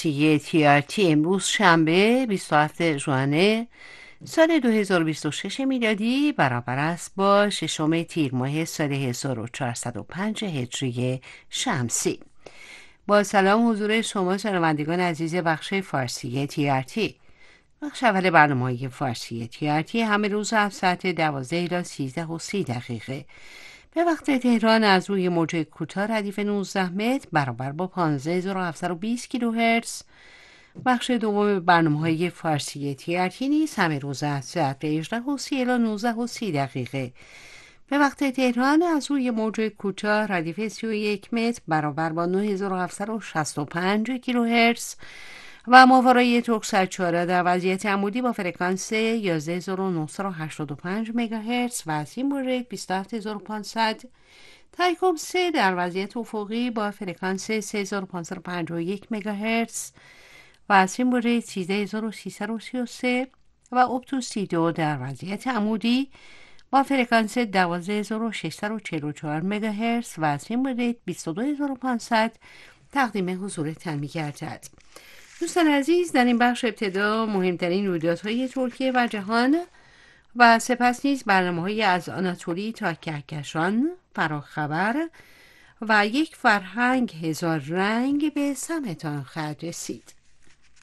فارسی TRT امروز شنبه 27 ژوئن سال 2026 میلادی برابر است با ششم تیر ماه سال 1405 هجری شمسی. با سلام حضور شما شنوندگان عزیز بخش فارسی TRT. بخش اول برنامه‌های فارسی TRT همه روز از ساعت 12 الی 13:30 به وقت تهران از روی موج کوتاه ردیف 19 متر برابر با 15720 کیلوهرتز. بخش دوم برنامه‌های فارسی TRT نیز همه روز از ساعت 18:30 الی 19:30 به وقت تهران از روی موج کوتاه ردیف 31 متر برابر با 9765 کیلوهرتز و ماورای ترکسر چهارراه در وضعیت عمودی با فرکانس 11985 مگاهرتز و از این مورد 27500 تایکوب 3 در وضعیت افقی با فرکانس 3551 مگاهرتز و از این مورد 13333 و اپتوس 32 در وضعیت عمودی با فرکانس 12644 مگاهرتز و از این مورد 22500 تقدیم حضورتان می‌گردد. دوستان عزیز، در این بخش ابتدا مهمترین رویدادهای ترکیه و جهان و سپس نیز برنامه‌های از آناتولی تا کهکشان، فراخبر و یک فرهنگ هزار رنگ به سمعتان خواهد رسید.